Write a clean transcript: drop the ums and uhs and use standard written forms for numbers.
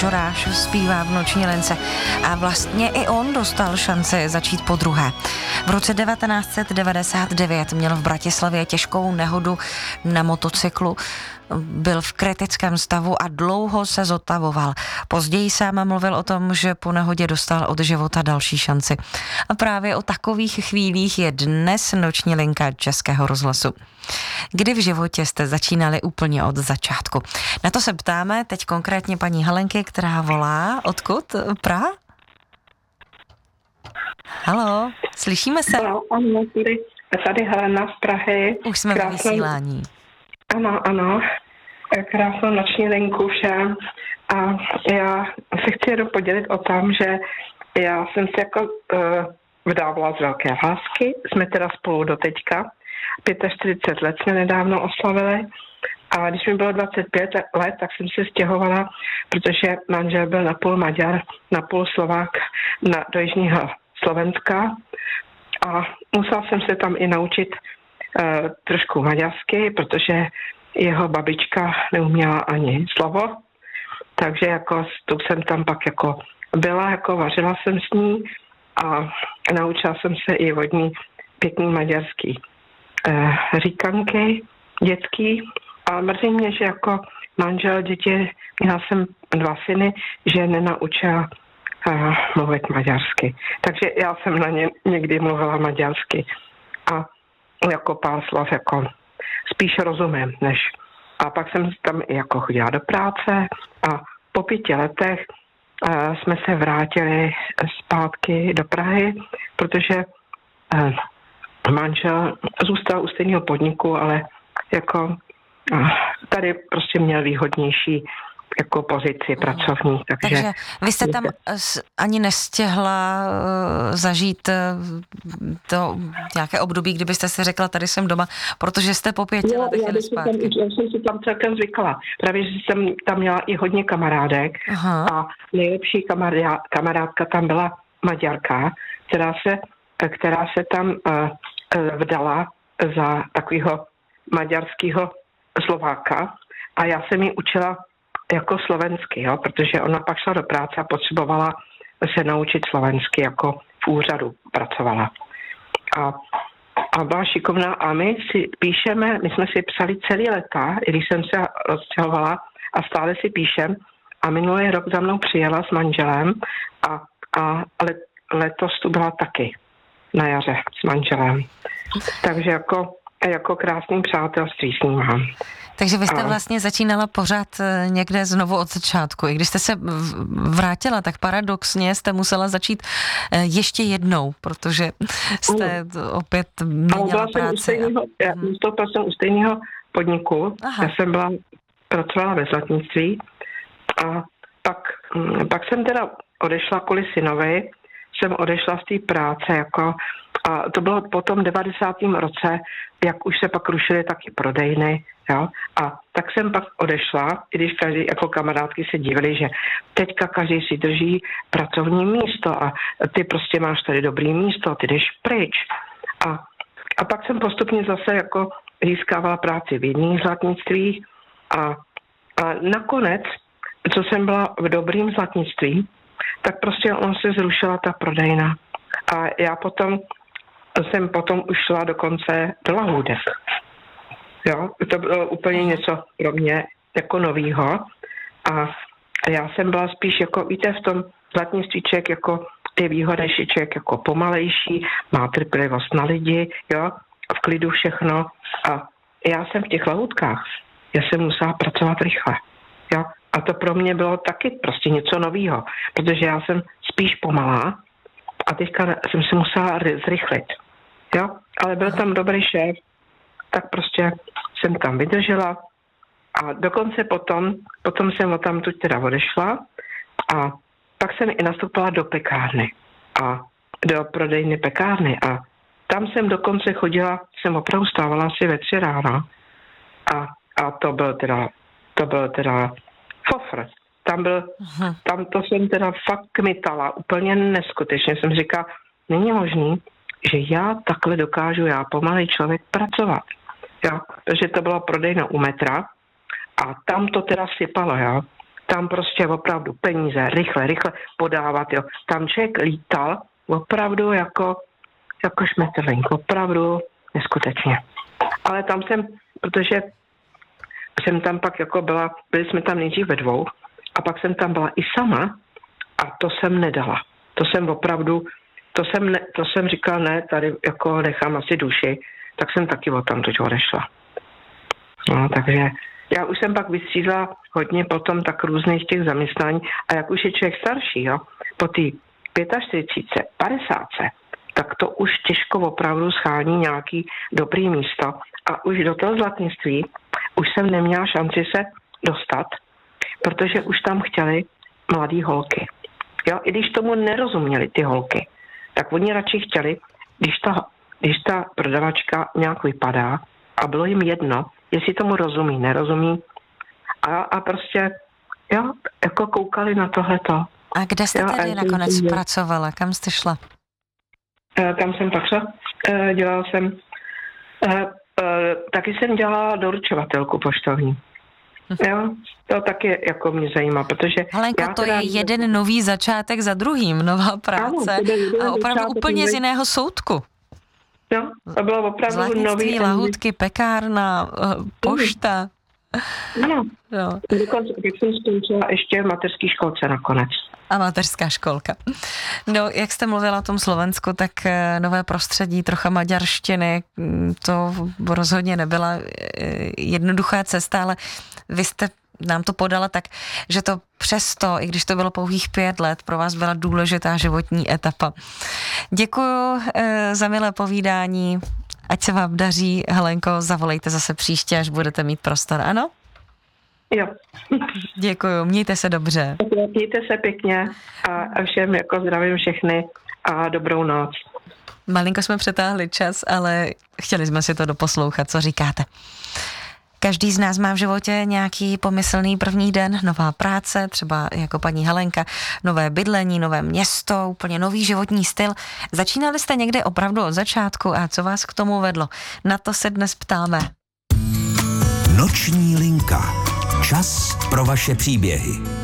Žoráš zpívá v Noční lince a vlastně i on dostal šanci začít podruhé. V roce 1999 měl v Bratislavě těžkou nehodu na motocyklu, byl v kritickém stavu a dlouho se zotavoval. Později sám mluvil o tom, že po nehodě dostal od života další šanci. A právě o takových chvílích je dnes Noční linka Českého rozhlasu. Kdy v životě jste začínali úplně od začátku? Na to se ptáme teď konkrétně paní Helenky, která volá. Odkud? Praha? Haló, slyšíme se? Ano, tady Helena z Prahy. Už jsme ve vysílání. Ano. Krásnou noční linku všem. A já se chci jenom podělit o tom, že já jsem se jako vdávala z velké lásky. Jsme teda spolu do teďka. 45 let jsme nedávno oslavili. A když mi bylo 25 let, tak jsem se stěhovala, protože manžel byl napůl Maďar, napůl Slovák do jižního Slovenska. A musela jsem se tam i naučit trošku maďarsky, protože jeho babička neuměla ani slovo. Takže jako tu jsem tam pak jako byla, jako vařila jsem s ní a naučila jsem se i od ní pěkný maďarský říkanky dětský. A mrzí mě, že jako manžel děti, měla jsem 2 syny, že nenaučila mluvit maďarsky. Takže já jsem na ně někdy mluvila maďarsky. A jako pár slov jako spíš rozumím, než. A pak jsem tam jako chodila do práce a po 5 letech jsme se vrátili zpátky do Prahy, protože manžel zůstal u stejného podniku, ale jako tady prostě měl výhodnější jako pozici pracovní. Takže vy jste tam ani nestihla zažít to nějaké období, kdybyste si řekla, tady jsem doma, protože jste po 5 letech jeli zpátky. Já jsem si tam celkem zvykla. Právě, že jsem tam měla i hodně kamarádek. Aha. A nejlepší kamarádka tam byla Maďarka, která se tam vdala za takového maďarského Slováka a já jsem ji učila jako slovensky, jo, protože ona pak šla do práce a potřebovala se naučit slovensky, jako v úřadu pracovala. A byla šikovná a my jsme si psali celý léta, i když jsem se rozstěhovala a stále si píšem a minulý rok za mnou přijela s manželem ale letos tu byla taky na jaře s manželem. Takže jako krásný přátelství s ním mám. Takže vy jste vlastně začínala pořád někde znovu od začátku. I když jste se vrátila, tak paradoxně jste musela začít ještě jednou, protože jste opět měnila práci. Nastoupila jsem u stejného podniku. Aha. Já jsem pracovala ve zlatnictví a pak jsem teda odešla kvůli synovi, jsem odešla z té práce jako. A to bylo po tom 90. roce, jak už se pak rušily taky prodejny, jo. A tak jsem pak odešla, i když každý, jako kamarádky se divili, že teďka každý si drží pracovní místo a ty prostě máš tady dobrý místo, ty jdeš pryč. A pak jsem postupně zase jako získávala práci v jiných zlatnictvích a nakonec, co jsem byla v dobrým zlatnictví, tak prostě on se zrušila ta prodejna. A já jsem potom už šla dokonce do lahůdek. Jo, to bylo úplně něco pro mě jako novýho. A já jsem byla spíš jako, víte, v tom zlatnictví člověk jako je výhodnější člověk jako pomalejší, má trpělivost na lidi, jo, v klidu všechno. A já jsem v těch lahůdkách, já jsem musela pracovat rychle, jo. A to pro mě bylo taky prostě něco novýho, protože já jsem spíš pomalá a teďka jsem se musela zrychlit. Jo, ale byl tam dobrý šéf, tak prostě jsem tam vydržela a dokonce potom jsem odtamtud teda odešla a pak jsem i nastoupila do pekárny a do prodejny pekárny a tam jsem dokonce chodila, jsem opravdu stávala asi ve 3 ráno a to byl teda fofr. Tam to jsem teda fakt kmitala, úplně neskutečně. Jsem říkala, není možný, že já takhle dokážu, já pomalej člověk pracovat. Jo? Takže to byla prodejna u metra a tam to teda sypalo, jo. tam prostě opravdu peníze rychle podávat, jo. Tam člověk lítal opravdu jako šmetrlink, opravdu neskutečně. Ale tam protože jsem tam pak jako byli jsme tam nejdřív ve dvou a pak jsem tam byla i sama a to jsem nedala. To jsem opravdu, to jsem říkala, ne, tady jako nechám asi duši, tak jsem taky odtamtud odešla. No, takže já už jsem pak vystřídala hodně potom tak různých těch zaměstnání a jak už je člověk starší, jo, po té 45, 50, tak to už těžko opravdu schání nějaký dobrý místo a už do toho zlatnictví už jsem neměla šanci se dostat, protože už tam chtěli mladý holky. Jo, i když tomu nerozuměli ty holky, tak oni radši chtěli, když ta prodavačka nějak vypadá a bylo jim jedno, jestli tomu rozumí, nerozumí a prostě, jo, jako koukali na tohleto. A kde jste tedy nakonec pracovala? Kam jste šla? Kam jsem pak šla? Dělala jsem, taky jsem dělala doručovatelku poštovní. Jo, to taky jako mě zajímá, protože... Helenko, to je jeden nový začátek za druhým, nová práce a opravdu úplně z jiného soudku. No, to bylo opravdu nový... Zlatnictví, lahůdky, pekárna, pošta. No. Dokonce, jak jsem skončila ještě v mateřské školce nakonec. A mateřská školka. No, jak jste mluvila o tom Slovensku, tak nové prostředí, trocha maďarštiny, to rozhodně nebyla jednoduchá cesta, ale vy jste nám to podala tak, že to přesto, i když to bylo pouhých 5 let, pro vás byla důležitá životní etapa. Děkuju za milé povídání, ať se vám daří, Helenko, zavolejte zase příště, až budete mít prostor, ano? Jo. Děkuju, mějte se dobře. Mějte se pěkně a všem jako zdravím všechny a dobrou noc. Malinko jsme přetáhli čas, ale chtěli jsme si to doposlouchat, co říkáte. Každý z nás má v životě nějaký pomyslný první den, nová práce, třeba jako paní Helenka, nové bydlení, nové město, úplně nový životní styl. Začínali jste někde opravdu od začátku a co vás k tomu vedlo? Na to se dnes ptáme. Noční linka. Čas pro vaše příběhy.